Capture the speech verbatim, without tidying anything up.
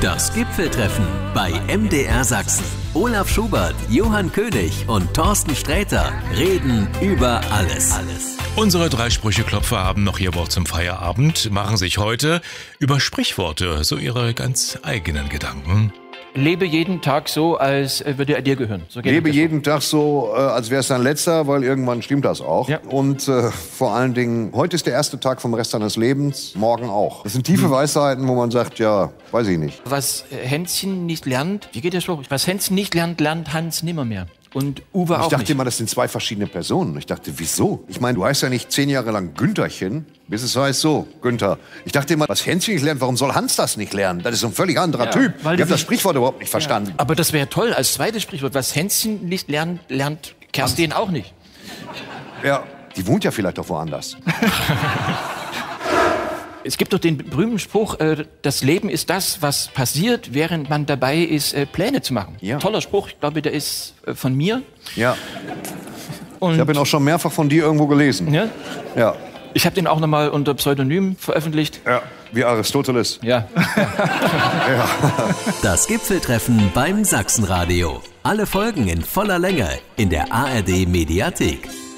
Das Gipfeltreffen bei M D R Sachsen. Olaf Schubert, Johann König und Thorsten Sträter reden über alles. alles. Unsere drei Sprücheklopfer haben noch ihr Wort zum Feierabend, machen sich heute über Sprichworte so ihre ganz eigenen Gedanken. Lebe jeden Tag so, als würde er dir gehören. So Lebe jeden Tag so, äh, als wäre es dein letzter, weil irgendwann stimmt das auch. Ja. Und äh, vor allen Dingen, heute ist der erste Tag vom Rest deines Lebens, morgen auch. Das sind tiefe Weisheiten, wo man sagt, ja, weiß ich nicht. Was Hänschen nicht lernt, wie geht der Spruch? Was Hänschen nicht lernt, lernt Hans nimmermehr. Und Uwe Ich auch dachte nicht. immer, das sind zwei verschiedene Personen. Ich dachte, wieso? Ich meine, du heißt ja nicht zehn Jahre lang Güntherchen, bis es heißt so, Günther. Ich dachte immer, was Hänschen nicht lernt, warum soll Hans das nicht lernen? Das ist ein völlig anderer Ja, Typ. weil Ich die habe das sich- Sprichwort überhaupt nicht verstanden. Aber das wäre toll als zweites Sprichwort. Was Hänschen nicht lernt, lernt Kerstin auch nicht. Ja, die wohnt ja vielleicht auch woanders. Es gibt doch den berühmten Spruch, äh, das Leben ist das, was passiert, während man dabei ist, äh, Pläne zu machen. Ja. Toller Spruch, ich glaube, der ist äh, von mir. Ja, Und ich habe ihn auch schon mehrfach von dir irgendwo gelesen. ja, Ja, ich habe den auch nochmal unter Pseudonym veröffentlicht. ja, wie Aristoteles. Ja. Das Gipfeltreffen beim Sachsenradio. Alle Folgen in voller Länge in der A R D Mediathek.